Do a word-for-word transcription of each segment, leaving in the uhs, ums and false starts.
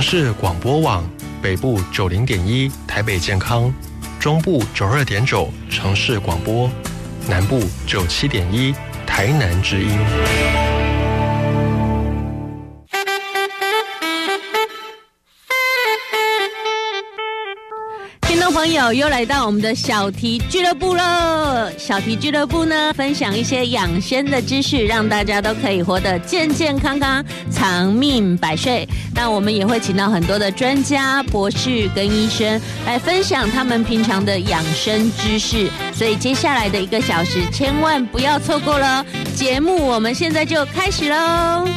市广播网北部九零点一台北健康，中部九二点九城市广播，南部九七点一台南之音。 朋友又来到我们的小题俱乐部了。小题俱乐部呢，分享一些养生的知识，让大家都可以活得健健康康，长命百岁。那我们也会请到很多的专家、博士跟医生来分享他们平常的养生知识。所以接下来的一个小时，千万不要错过了。节目我们现在就开始喽。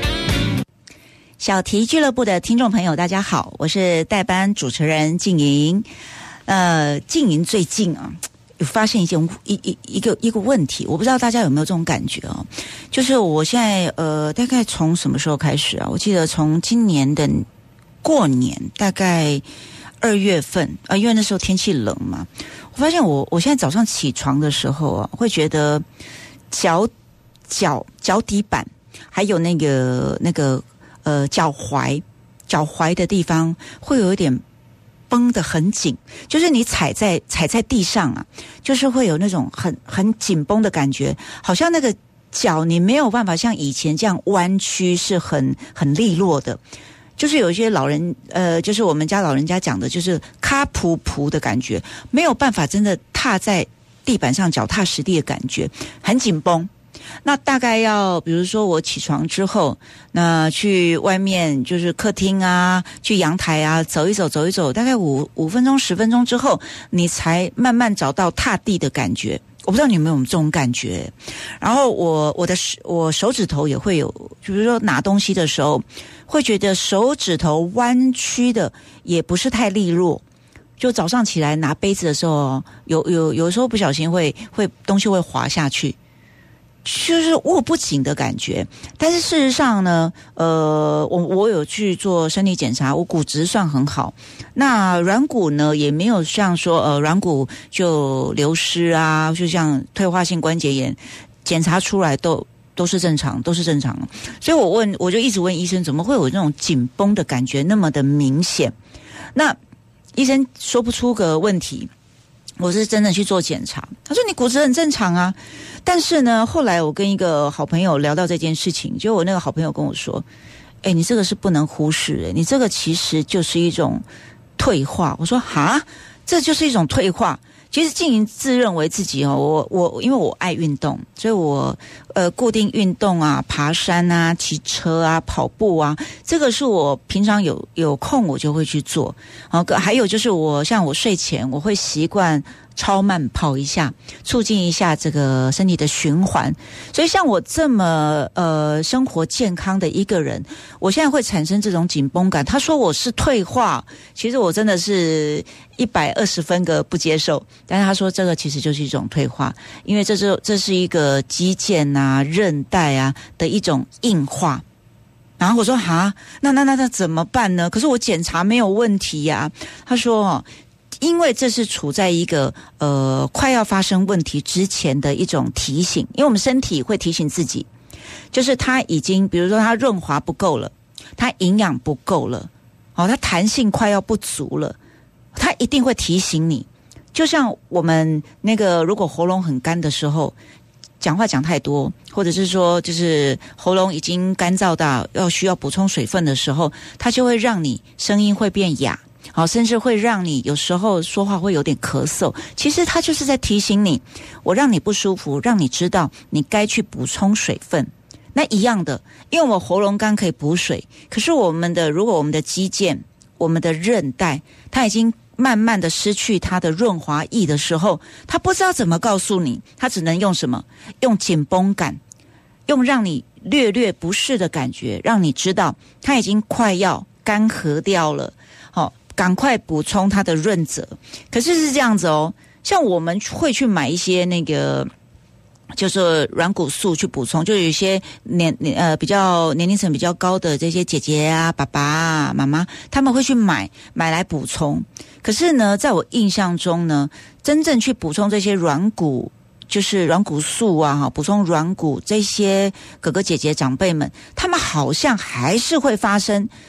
小题俱乐部的听众朋友，大家好，我是代班主持人静莹。呃，静莹最近啊，有发现一件一一一个一个问题，我不知道大家有没有这种感觉哦。就是我现在呃，大概从什么时候开始啊？我记得从今年的过年，大概二月份啊、呃，因为那时候天气冷嘛，我发现我我现在早上起床的时候啊，会觉得脚脚脚底板还有那个那个呃脚踝脚踝的地方会有一点绷得很紧，就是你踩在踩在地上啊，就是会有那种很很紧绷的感觉，好像那个脚你没有办法像以前这样弯曲，是很很利落的。就是有一些老人，呃，就是我们家老人家讲的，就是卡噗噗的感觉，没有办法真的踏在地板上脚踏实地的感觉，很紧绷。那大概要比如说我起床之后，那去外面就是客厅啊，去阳台啊走一走走一走，大概五五分钟十分钟之后，你才慢慢找到踏地的感觉。我不知道你有没有这种感觉。然后我我的我手指头也会有，比如说拿东西的时候会觉得手指头弯曲的也不是太利落，就早上起来拿杯子的时候，有有有时候不小心会会东西会滑下去，就是握不紧的感觉。但是事实上呢，呃，我我有去做身体检查，我骨质算很好。那软骨呢，也没有像说呃软骨就流失啊，就像退化性关节炎，检查出来都都是正常，都是正常。所以我问，我就一直问医生，怎么会有那种紧绷的感觉那么的明显？那医生说不出个问题。我是真的去做检查，他说你骨质很正常啊。但是呢，后来我跟一个好朋友聊到这件事情，就我那个好朋友跟我说，哎，你这个是不能忽视，哎，你这个其实就是一种退化。我说哈，这就是一种退化。其实静莹自认为自己哦，我我因为我爱运动，所以我呃固定运动啊，爬山啊，骑车啊，跑步啊，这个是我平常有有空我就会去做。好，还有就是我像我睡前我会习惯超慢跑一下，促进一下这个身体的循环。所以像我这么呃生活健康的一个人，我现在会产生这种紧绷感。他说我是退化，其实我真的是一百二十分个不接受。但是他说这个其实就是一种退化，因为这是这是一个肌腱啊、韧带啊的一种硬化。然后我说哈，那那那那怎么办呢？可是我检查没有问题呀、啊。他说哦，因为这是处在一个呃快要发生问题之前的一种提醒，因为我们身体会提醒自己，就是它已经比如说它润滑不够了，它营养不够了，哦，它弹性快要不足了，它一定会提醒你。就像我们那个如果喉咙很干的时候，讲话讲太多，或者是说就是喉咙已经干燥到要需要补充水分的时候，它就会让你声音会变哑，好，甚至会让你有时候说话会有点咳嗽。其实它就是在提醒你，我让你不舒服，让你知道你该去补充水分。那一样的，因为我喉咙干可以补水，可是我们的如果我们的肌腱、我们的韧带，它已经慢慢的失去它的润滑液的时候，它不知道怎么告诉你，它只能用什么？用紧绷感，用让你略略不适的感觉，让你知道它已经快要干涸掉了。好、哦，赶快补充它的润泽。可是是这样子哦，像我们会去买一些那个就是软骨素去补充，就有一些年呃比较年龄层比较高的这些姐姐啊、爸爸啊、妈妈，他们会去买买来补充。可是呢，在我印象中呢，真正去补充这些软骨，就是软骨素啊，哈，补充软骨这些哥哥姐姐长辈们，他们好像还是会发生。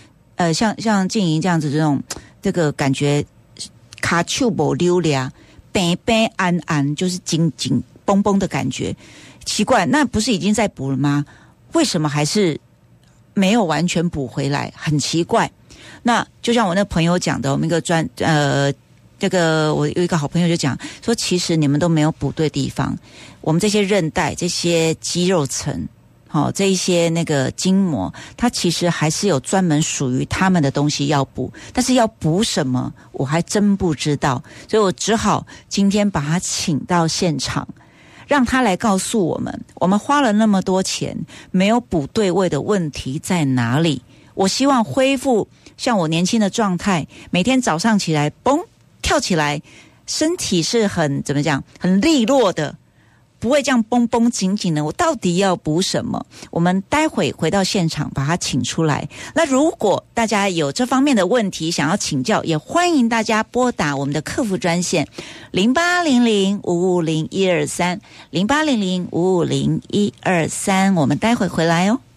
呃，像像静莹这样子这种这个感觉，卡丘不溜俩，白白安安，就是紧紧绷绷的感觉，奇怪，那不是已经在补了吗？为什么还是没有完全补回来？很奇怪。那就像我那朋友讲的，我们一个专呃。这个我有一个好朋友就讲说，其实你们都没有补对地方，我们这些韧带、这些肌肉层，好、哦，这一些那个筋膜，它其实还是有专门属于他们的东西要补，但是要补什么，我还真不知道，所以我只好今天把他请到现场，让他来告诉我们，我们花了那么多钱，没有补对位的问题在哪里？我希望恢复像我年轻的状态，每天早上起来，嘣。跳起来，身体是很怎么讲，很利落的，不会这样绷绷紧紧的。我到底要补什么？我们待会回到现场把他请出来。那如果大家有这方面的问题想要请教，也欢迎大家拨打我们的客服专线零八零零五五零一二三零八零零五五零一二三。我们待会回来哦。